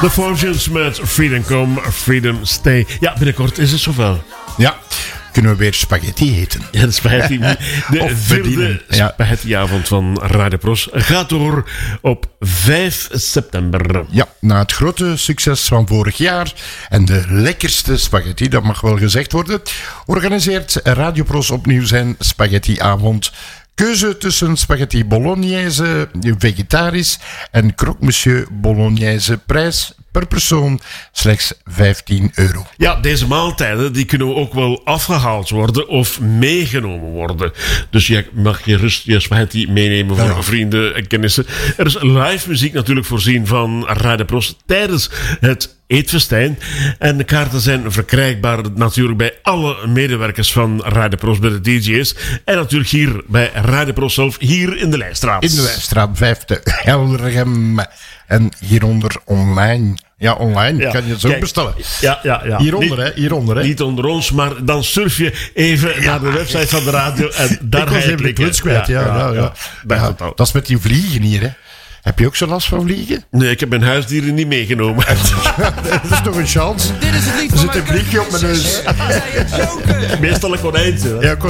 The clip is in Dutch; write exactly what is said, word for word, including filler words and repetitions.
The Fortunes met Freedom Come, Freedom Stay. Ja, binnenkort is het zover. Ja, kunnen we weer spaghetti eten. Ja, de spaghetti. De vierde ja. spaghettiavond van Radio Pros gaat door op vijf september. Ja, na het grote succes van vorig jaar en de lekkerste spaghetti, dat mag wel gezegd worden, organiseert Radio Pros opnieuw zijn spaghettiavond. Keuze tussen spaghetti bolognese, vegetarisch en croque monsieur bolognese. Prijs per persoon slechts vijftien euro. Ja, deze maaltijden die kunnen ook wel afgehaald worden of meegenomen worden. Dus je mag je rust je spaghetti meenemen voor ja. vrienden en kennissen. Er is live muziek natuurlijk voorzien van Radio Pros tijdens het eetfestijn. En de kaarten zijn verkrijgbaar natuurlijk bij alle medewerkers van Radio Pros, bij de D J's. En natuurlijk hier bij Radio Pros zelf, hier in de Leijstraat. In de Leijstraat, vijfde Heldergem. En hieronder online. Ja, online ja. kan je het zo Kijk, bestellen. Ja, ja, ja. Hieronder, niet, hè? Hieronder, hè? Niet onder ons, maar dan surf je even ja. naar de website van de radio en daar ga je klikken. Ja, ja, ja, ja, ja. ja. ja. Dat is met die vliegen hier, hè? Heb je ook zo last van vliegen? Nee, ik heb mijn huisdieren niet meegenomen. Dat is toch een chance? Er zit een vliegje op mijn neus. Meestal een konijntje. Ja, konijntje.